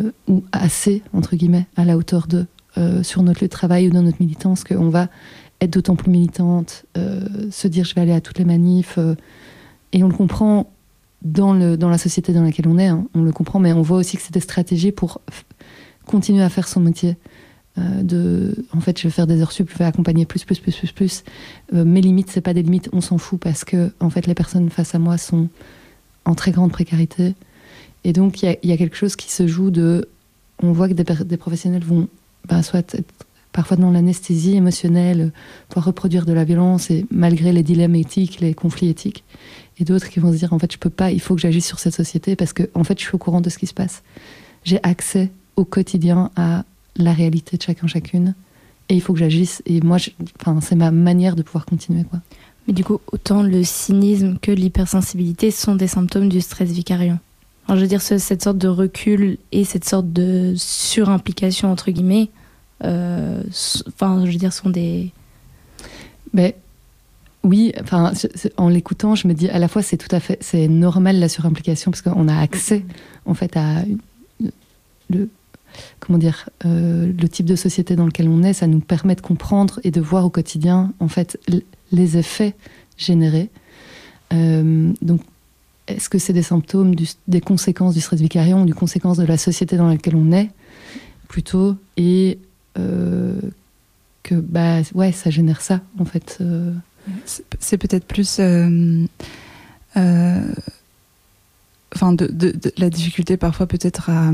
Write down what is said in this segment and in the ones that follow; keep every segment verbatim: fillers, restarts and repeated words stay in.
euh, ou assez, entre guillemets, à la hauteur de, euh, sur notre lieu de travail ou dans notre militance, qu'on va être d'autant plus militante, euh, se dire je vais aller à toutes les manifs, euh, et on le comprend dans, le, dans la société dans laquelle on est, hein, on le comprend, mais on voit aussi que c'est des stratégies pour f- continuer à faire son métier. Euh, de, en fait, je vais faire des heures sup, je vais accompagner plus, plus, plus, plus, plus. Euh, mes limites, c'est pas des limites, on s'en fout parce que, en fait, les personnes face à moi sont en très grande précarité. Et donc, il y, y a quelque chose qui se joue de... On voit que des, des professionnels vont ben, soit être parfois dans l'anesthésie émotionnelle, pouvoir reproduire de la violence, et malgré les dilemmes éthiques, les conflits éthiques, et d'autres qui vont se dire, en fait, je peux pas, il faut que j'agisse sur cette société parce que, en fait, je suis au courant de ce qui se passe. J'ai accès au quotidien à la réalité de chacun, chacune, et il faut que j'agisse. Et moi, je, enfin, c'est ma manière de pouvoir continuer, quoi. Mais du coup, autant le cynisme que l'hypersensibilité sont des symptômes du stress vicariant. Alors, je veux dire, ce, cette sorte de recul et cette sorte de surimplication, entre guillemets, euh, enfin, je veux dire, sont des... Mais oui, enfin, en l'écoutant, je me dis, à la fois, c'est tout à fait, c'est normal la surimplication, parce qu'on a accès, en fait, à le, comment dire, euh, le type de société dans lequel on est. Ça nous permet de comprendre et de voir au quotidien, en fait, les effets générés. Euh, donc, est-ce que c'est des symptômes, du, des conséquences du stress vicariant ou des conséquences de la société dans laquelle on est, plutôt, et euh, que, bah, ouais, ça génère ça, en fait. Euh... C'est, c'est peut-être plus... Euh, euh, enfin, de, de, de, la difficulté parfois peut-être à...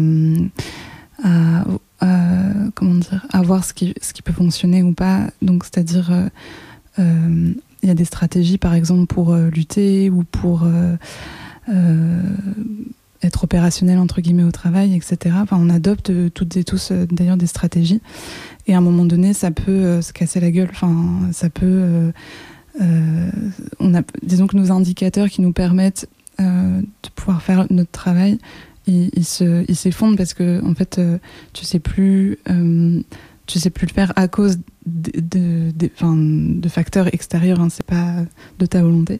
à, à comment dire, à voir ce qui, ce qui peut fonctionner ou pas. Donc, c'est-à-dire... Euh, euh, il y a des stratégies, par exemple, pour euh, lutter ou pour... Euh, Euh, être opérationnel entre guillemets au travail, et cetera. Enfin, on adopte euh, toutes et tous euh, d'ailleurs des stratégies, et à un moment donné, ça peut euh, se casser la gueule. Enfin, ça peut. Euh, euh, on a, disons que nos indicateurs qui nous permettent euh, de pouvoir faire notre travail, ils, ils se, ils s'effondrent parce que en fait, euh, tu sais plus, euh, tu sais plus le faire à cause de, de, de, enfin, de facteurs extérieurs. Hein, c'est pas de ta volonté.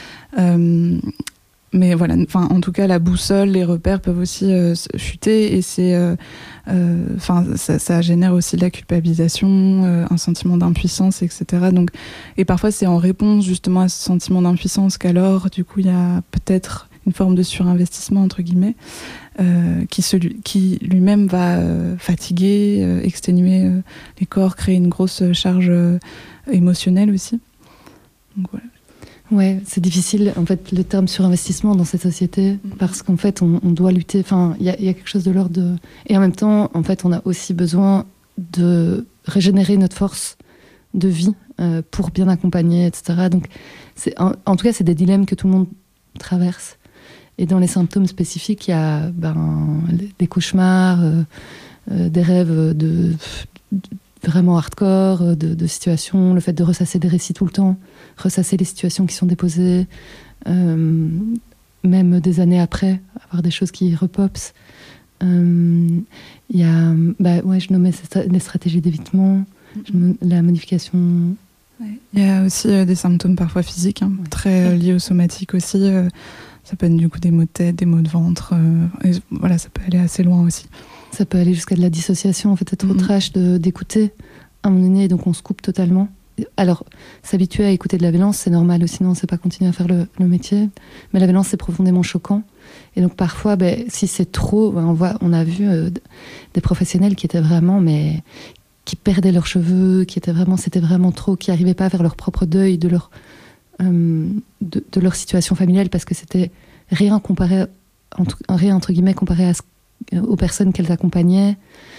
Euh, Mais voilà, enfin, en tout cas, la boussole, les repères peuvent aussi euh, chuter, et c'est, enfin, euh, euh, ça, ça génère aussi de la culpabilisation, euh, un sentiment d'impuissance, et cetera. Donc, et parfois, c'est en réponse justement à ce sentiment d'impuissance qu'alors, du coup, il y a peut-être une forme de surinvestissement entre guillemets, euh, qui, se, qui lui-même va euh, fatiguer, euh, exténuer euh, les corps, créer une grosse charge euh, émotionnelle aussi. Donc voilà. Ouais, c'est difficile, en fait, le terme surinvestissement dans cette société, parce qu'en fait, on, on doit lutter, enfin, il y, y a quelque chose de l'ordre de... Et en même temps, en fait, on a aussi besoin de régénérer notre force de vie euh, pour bien accompagner, et cetera. Donc, c'est, en, en tout cas, c'est des dilemmes que tout le monde traverse. Et dans les symptômes spécifiques, il y a ben, des cauchemars, euh, euh, des rêves de... de vraiment hardcore, de, de situations, le fait de ressasser des récits tout le temps, ressasser les situations qui sont déposées, euh, même des années après, avoir des choses qui repopsent. Il euh, y a, bah, ouais, je nommais les stratégies d'évitement, mm-hmm. la modification. Il ouais. y a aussi euh, des symptômes parfois physiques, hein, ouais. très euh, liés aux somatiques aussi. Euh, ça peut être du coup des maux de tête, des maux de ventre. Euh, et voilà, ça peut aller assez loin aussi. Ça peut aller jusqu'à de la dissociation, en fait, c'est trop mmh. trash de, d'écouter à un moment donné, donc on se coupe totalement. Alors, s'habituer à écouter de la violence, c'est normal, sinon on ne sait pas continuer à faire le, le métier. Mais la violence, c'est profondément choquant. Et donc parfois, ben, si c'est trop, ben, on, voit, on a vu euh, des professionnels qui étaient vraiment, mais qui perdaient leurs cheveux, qui étaient vraiment, c'était vraiment trop, qui n'arrivaient pas à faire leur propre deuil de leur, euh, de, de leur situation familiale, parce que c'était rien comparé, entre, rien entre guillemets, comparé à ce aux personnes qu'elles accompagnaient,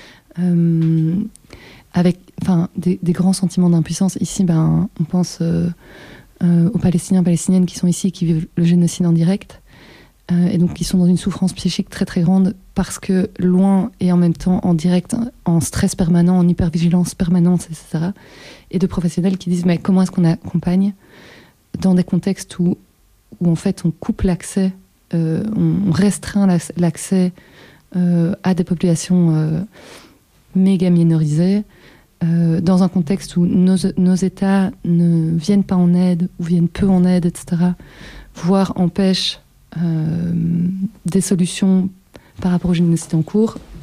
euh, avec enfin, des, des grands sentiments d'impuissance. Ici, ben, on pense euh, euh, aux Palestiniens et Palestiniennes qui sont ici, qui vivent le génocide en direct, euh, et donc qui sont dans une souffrance psychique très très grande, parce que loin et en même temps en direct, en stress permanent, en hypervigilance permanente, et cetera. Et de professionnels qui disent, mais comment est-ce qu'on accompagne dans des contextes où, où en fait on coupe l'accès, euh, on, on restreint l'accès Euh, à des populations euh, méga minorisées, euh, dans un contexte où nos, nos États ne viennent pas en aide, ou viennent peu en aide, et cetera, voire empêchent euh, des solutions par rapport au génocide en cours.